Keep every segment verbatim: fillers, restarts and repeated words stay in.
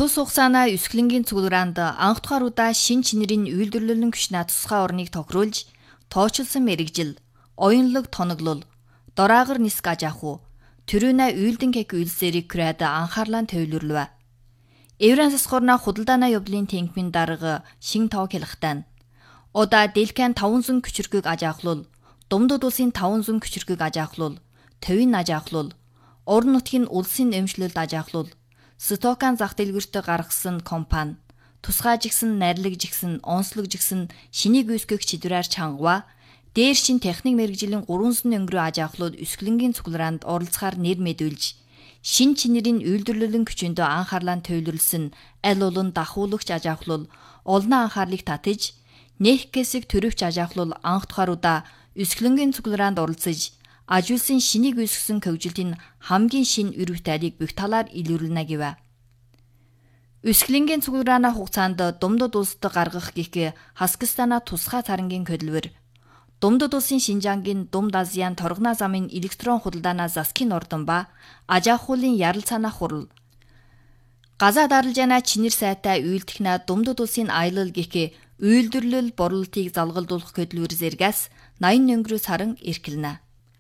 Тус хугацаана Өсгөлөнгийн цуглараанд анх дахь удаа шин чинэрийн үйлдвэрлэлэн күчнээ тусгай орныг тохируулж, тоочлсон мэрэгжил, оюнлог тоноглол, дораагар ниск аж ахуй, төрүүнэ үйлдэн кек үйлсэрийг күрээд анхаарлаа төвлөрлөв. Евран засгорна худалдаана явдлын тэнгмийн дарга шин тоог хэлэхтэн. Ода дэлхэн таван зуун күчирхэг аж ахлуул, Думдод улсын таван зуун күчирхэг аж ахлуул, төвийн аж ахлуул, орон нутгийн улсын эмчлэлд аж ахлуул, Стокан зах дэлгүүртээ гаргасан компани, тусгай жигсэн, найрлаг жигсэн, онцлог жигсэн шинийг үүсгэх чидрээр чангава, дээр шин техник мэрэгжлийн гурван зуун өнгөрөө аж ахлууд Өсгөлөнгийн цуглараанд оролцохоор нэр мэдүүлж, шин чинэрийн үйлдвэрлэлэн күчөндөө анхаарлаа төвлөрлсөн аль олон дахуулагч аж ахлуул олон анхаарлыг татаж, нэх хэсэг төрөвч аж ахлуул анх дахь удаа Өсгөлөнгийн цуглараанд оролцож, аж үйлсийн шинийг үүсгэсэн хөгжилтийн хамгийн шин өрөв тайлыг бүх талаар илрүүлнэ гэв. Өсгөлөнгийн цугларааны хугацаанд Думдод улсад гаргах гэх Хаскастана тусгай царангийн хөдөлмөр, Думдод улсын Шинжангийн Думд Азиан торгоноо замын электрон худалдаана заскын ордон ба аж ахуулын ярал цаанаа хурал, газаа даралжаана чинэр сайтай үйлдэх Думдод улсын аялал гэх үйлдвэрлэл борлуулалтыг залгалдуулах хөдөлмөр зэргээс наян өнгөрөө саран эрхэлнэ.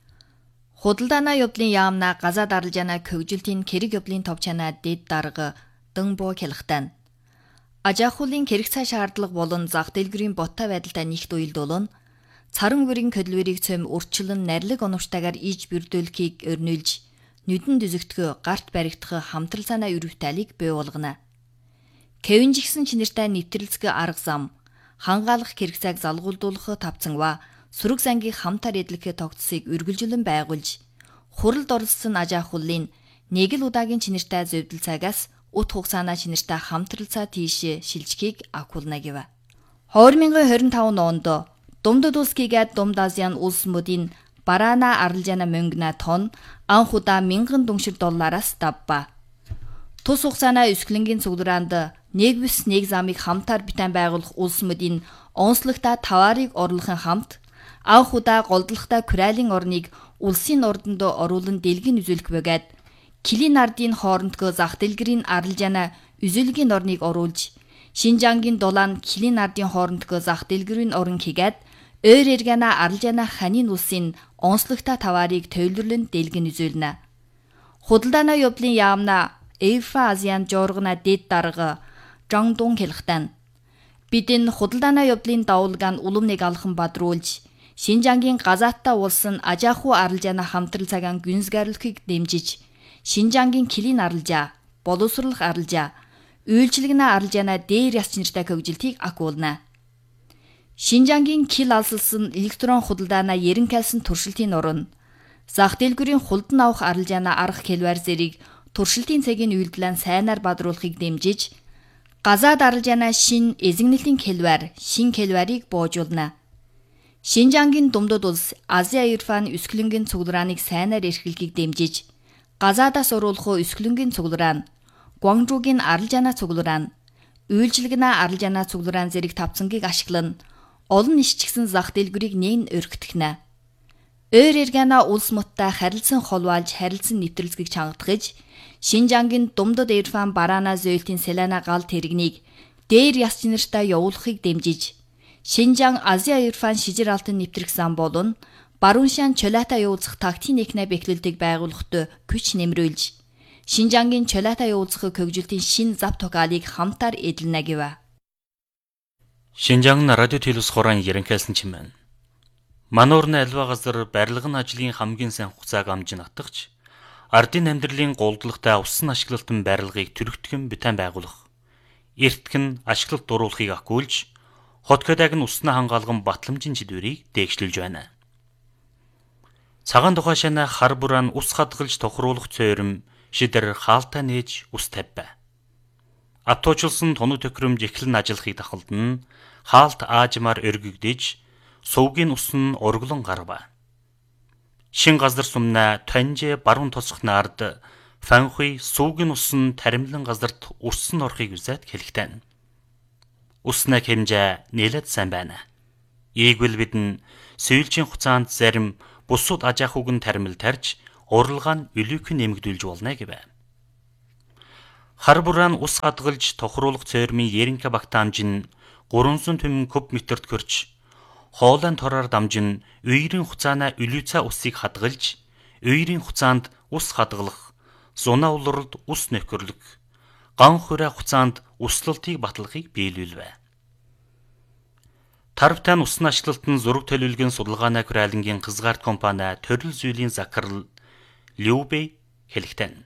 Худалдаана явдлын яамна газаа даралжаана хөгжилтийн хэрэг явдлын товчаана дэд дарга дэнбо хэлэхтэн. Аж ахуулын хэрэг цай шаардлага болон зах дэлгүүрийн боттой байдалтай нэгт уялдуулан, царан бүрийн хөдөлмөрийг цөм урьдчилан нарилэг оновчтойгоор иж бүрдүүлэхийг өрнүүлж, нүдэн дүзэгдэх, гарт баригдах хамтрал цаанаа өрөв тайлыг бий болгоно. Кевин жигсэн чинэртэй нэвтрэлцэх арга зам, хангаалах хэрэг цайг залгуулдуулах тавцанва, сүрэг зангийн хамтаар эдлэхээ тогтсыг үргэлжлэн байгуулж, хуралд оролцсон аж ахуулын нэг л удаагийн чинэртэй зөвдөл цагаас ут хугацаана чинэртэй хамтрал цай тийш шилжихийг агуулна гэв. две тысячи двадцать пять онд Думдод улс гээд Думд Азиан улсмуудын бараана аралжаана мөнгөна тонн анх удаа мянган дүншир доллараас давба. Тус хугацаана Өсгөлөнгийн цуглараанд нэг бүс нэг замыг хамтаар битэн байгуулах улсмуудын онцлогтой таваарыг оруулахын хамт анх удаа голдлохтой Курайлын орныг улсын ордонд оруулан дэлгэн үзүүлэх бөгөөд Килин ардын хоорондгоо зах дэлгэрийн аралжаана үзүүлгийн орныг оруулж, Шинжангийн дулаан Килин ардын хоорондгоо зах дэлгэрийн орон хийгээд өөр эргэнэ аралжаана ханийн улсын онцлогтой таваарыг төвлөрлөн дэлгэн үзүүлнэ. Худалдаана явдлын яамна Эйфа Азиан жоргона дэд дарга Жангдун хэлэхтэн. Бидэн худалдаана явдлын давуулгаан улам нэг алхан бадруулж, Шинжангийн газааттай улсын аж ахуй аралжаана хамтрал цагаан гүнзгийрлэхийг дэмжиж, Шинжангийн Килин аралжаа, боловсруулах аралжаа, үйлчилгэнэ аралжаана дээр яс чинэртэй хөгжилтийг агуулна. Шинжангийн кил алсалсан электрон худалдаана ярин калсан туршилтын орон, зах дэлгүүрийн хулдан авах аралжаана арга хэлвэр зэрэг туршилтын цагийн үйлдэлэн сайнаар бадруулахыг дэмжиж, газаа даралжаана шин эзэгнэлтийн хэлвэр, шин хэлвэрийг боожулна. Шинжангийн Думдод улс Азия Ирфан Өсгөлөнгийн цугларааныг сайнаар эрхлэхийг дэмжиж, газаадаас оруулах Өсгөлөнгийн цуглараан, Гуанчжуугийн аралжаана цуглараан, үйлчилгэнэ аралжаана цуглараан зэрэг тавцангийг ашиглан, олон нисчгсэн зах дэлгүүрийг нээн өргөтгөнэ. Өөр эргэнэ улс муттай харилцан холваалж харилцан нэвтрэлцгийг чангадгаж, Шинжангийн Думдод Ирфан бараана зөөлтийн Селана гал тэрэгнийг дээр яс чинэртэй явуулахыг дэмжиж, Шинжан Азия Ирфан шижир алтан нэвтрэх зам болон Барууншан Чолата явуулах тактикнэ бэхлэлтийг байгуулахад күч нэмрүүлж, Шинжангийн Чолата явуулах хөгжилтийн шин зав тогаалыг хамтаар эдэлнэ гэв. Шинжан радио телевиз хураан яринкайлсан чимэн. Мануурны альва газар барилгын ажлын хамгийн сайн хугацааг амж натгч, ардын амьдралын голдлагтай усан ашиглалтын барилгыг төрөгтгөн битэн байгуулах, эртгэн ашиглалт дуруулахыг агуулж, хотгодаг нь уснаа хангаалган батламжийн чидвэрийг дээгшлүүлж байна. Цагаан тухайшаана хар бураан ус хадгалж тохируулах цойром шидэр хаалтай нээж ус тавьбай. Автоочилсан тоног төхрөмж эхлэн ажиллахыг дахалдан хаалт аажмаар өргөгдөж, сувгийн ус нь урглон гарва. Шин газар сумна тонжэ баруун тосох наард фанхуй сувгийн ус нь таримлан газарт урсан орохыг үзээд хэлэхтэн. Уснаа хэмжээ нэлээд сайн байна. Ийгвэл бидэн сүййлчийн хуцаанд зарим бусууд аж ахуйг нь таримл тарж, уралгаа нь өлөөхөн нэмэгдүүлж болно гэв. Хар бураан ус хадгалж тохируулах цойрмын ерөнхий багтаамж нь гуранзуун түмэн куб метрт хүрч хоолойн тороор дамжин үерийн хуцаанаа үлүцаа усыг хадгалж үерийн хуцаанд ус хадгалах, зунаа улралд ус нөхөрлөх, ган хүрээ хуцаанд услалтыг баталгахыг биелүүлвэ. Тарвтайн усны ачлалт нь зураг төлөвлөгийн судалгааны хүрээлэнгийн хязгаарт компани төрөл зүйлийн захирал Любе хэлэхдээ.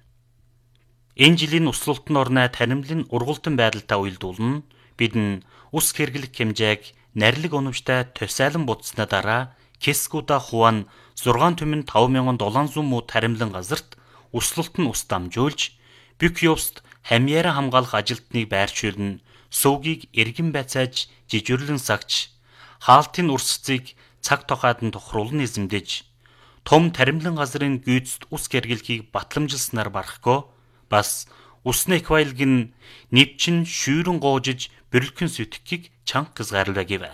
Энэ жилийн услалтын орны таримлын ургалтын байдалтай уялдуулна бид нь ус хэрэглэх хэмжээг нарилэг уламжтай тусайлан будсны дараа Кескуда Хуан зургаан түмэн таван мянган долоон зуун муу таримлан газарт услалт нь ус дамжуулж бүх ёвст хамьяараа хамгаалах ажилтныг байршуулна, сувгийг эргэн байцааж жижирлэн сагч хаалтын урсцыг цаг тохойд нь тохируулан эзэмдэж том таримлан газрын гүйцэд ус гэргэлхийг батламжилснаар барахгүй бас усны эквайлг нь нэвчин шүүрэн гоожиж бөрлөхөн сүтгэхийг чанга хязгаарлаа гэв.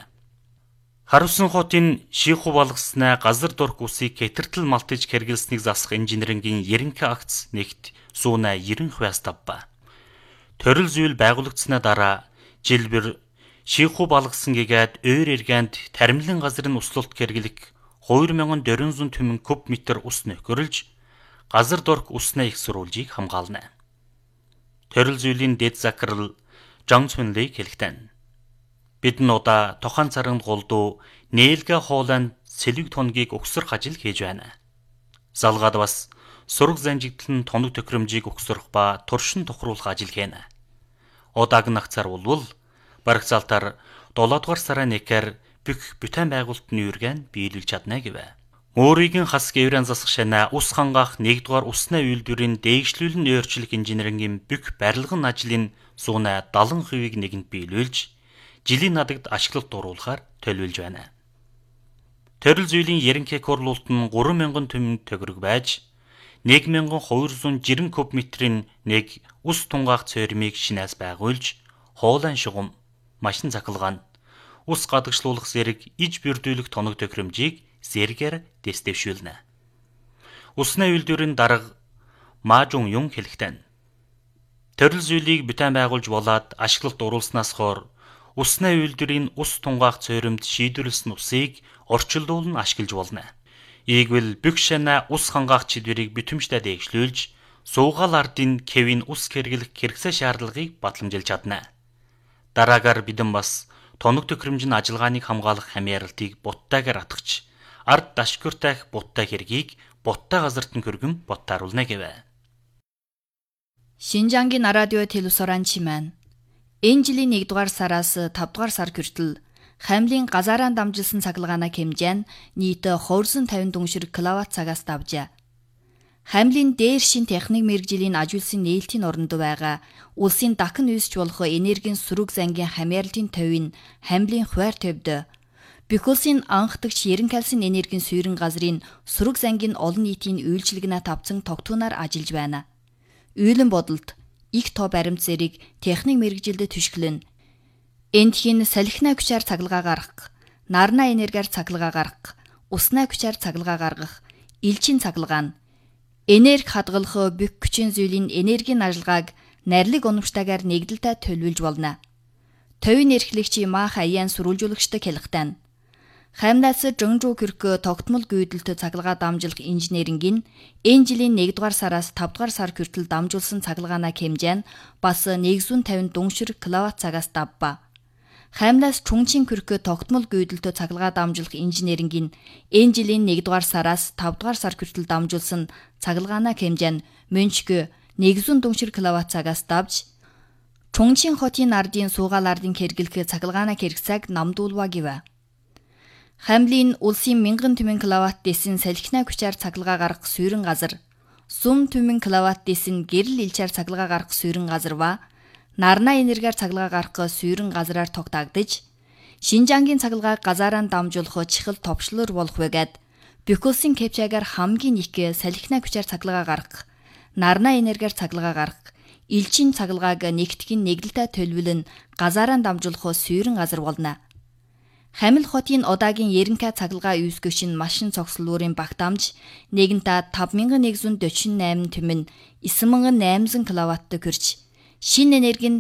Харусан хотын шиху балгаснаа газар дурх усыг хэтэртэл малтаж хэрэглэснийг засах инженерингийн ерөнхий акц нэгт сууна ерөн хвяас тавба. Төрөл зүйл байгуулагдсанаа дараа жилбэр шиху балгасан гэгээд өөр эргэнд таримлан газрын услалт хэрэглэх хоёр мянган дөрвөн зуун түмэн куб метр ус нөхөрлж газар дурх усны их сурвалжийг хамгаална. Төрөл зүйлийн дэд захирал Жон Цүнлийг хэлэхдээ. Бид нь удаа тохон царганд голдуу нээлгэ хоолойн сэлэг тонгийг өгсөрөх ажил хийж байна. Залгаад бас сураг занжигдал нь тоног төхөөрөмжийг өгсөрөх ба туршин тухруулах ажил хийнэ. Удааг нагцаар болвол барагцаалтаар долоодугаар сарын нэгээр бүх бүтээн байгуулалтын үүргэн биелүүлж чадна гэвэ. Өөрийн хас гэрэн засах шанаа ус хангаах нэгдүгээр усны үйлдвэрийн дээгшлүүлэн өөрчлөх инженерингийн бүх барилгын ажлын сууна дагалан хувийг нэгэнд биелүүлж жилийн надагт ашиглалт дуруулахаар төлөвлөж байна. Төрөл зүйлийн ерөнхий хурлуулт нь гурван мянган түмэн төгрөг байж нэг мянган хоёр зуун жирэн куб метрийн нэг ус тунгаах цойрмыг шинээс байгуулж хоолойн шугам, машин цахилгаан, ус гадагшлуулах зэрэг иж бэрдүүлэх тоног төхөөрөмжийг зэргээр дэвшүүлнэ. Усны үйлдвэрийн дарга Ма Жун Юн хэлэхдээ. Төрөл зүйлийн бүтээн байгуулж болоод ашиглалт дуруулснаас хойш усны үйлдвэрийн ус тунгаах цойромд шийдвэрлсэн усыг орчилдуулан ашиглаж болно. Ийгвэл бүх шанаа ус хангаах чиглэлийг битэмжтэй дэвшлүүлж, суугаал ардын кевин ус хэрэглэх хэрэгцээ шаардлагыг батламжилж чадна. Дараагаар бидэн бас тоног төхөөрөмжийн ажиллагааныг хамгаалах хамьяаралтыг буттайгаар атгах, ард дашгүртайх буттай хэргийг буттай газарт нь хөргөн боттааруулна гэвэ. Шинжангийн радио телевизоран чимэн энэ жилийн нэгдүгээр сараас тавдугаар сар хүртэл Хамлын газараар дамжилсан цахилгааны хэмжээ нь нийт хувьсан тавин дүншир киловатт цагаас давжээ. Хамлын дээр шин техник мэргэжлийн ажилсан нээлтийн оронд байгаа улсын дахин үүсч болох энергийн сөрөг зангийн хамьяарлалтын төвийн Хамлын хуваар төвд бүх улсын анхдагч ерөнхийлсэн энергийн суурин газрын сөрөг зангийн олон нийтийн үйлчилгээнэ тавцан тогтвоноор ажиллаж байна. Үйлэн бодолд их тоо баримт зэрэг техник мэргэжилд түшгэлэн эндхийн салхинаа хүчээр цахилгаан гаргах, нарна энергиар цахилгаан гаргах, уснаа хүчээр цахилгаан гаргах, элчин цахилгаан, энерги хадгалах бүх хүчин зүйлийн энергийн ажиллагааг нарилэг уламжтайгаар нэгдэлтэй төлөвлөж болно. Төвийн эрхлэгчийн Мах Аян сурвалжуулагчдад хэлэхдээ Хамнаас Жонжуу Кюрк тогтмол гүйдэлт цахилгаан дамжуулах инженерингийн энэ жилийн нэгдүгээр сараас тавдугаар сар хүртэл дамжуулсан цахилгааны хэмжээ нь бас нэг зуун тавин дүншир киловатт цагаас давба. Хамнаас Чунчин Кюрк тогтмол гүйдэлт цахилгаан дамжуулах инженерингийн энэ жилийн нэгдүгээр сараас тавдугаар сар хүртэл дамжуулсан цахилгааны хэмжээ нь Мөнчг нэг зуун дүншир киловатт цагаас давж Чунчин хотын ардын суугаал ардын хэрэглэх цахилгааны хэрэгцээг намдуулва гэв. Хамлын улсын мянган түмэн киловатт дэсэн салхинаа хүчээр цахилгаан гаргах суурин газар, сум түмэн киловатт дэсэн гэрэл илчээр цахилгаан гаргах суурин газар ба нарна энергиар цахилгаан гаргах суурин газраар тогтоогдож, Шинжангийн цахилгааг газараар дамжуулах чихэл товчлоор болох байгаад бүх улсын кэпчагаар хамгийн их салхинаа хүчээр цахилгаан гаргах, нарна энергиар цахилгаан гаргах, элчин цахилгааг нэгтгэн нэглэлтэй төлөвлөн газараар дамжуулах суурин газар болно. Хамил хотын одаагийн ерөнхий цахилгаан үүсгэгч нь машин цогцлуурын багтаамж нэгэнтээ таван мянган нэг зуун дөрвөн восемь түмэн девять мянган восемьсот киловатт хүрч Шинэ энерги нь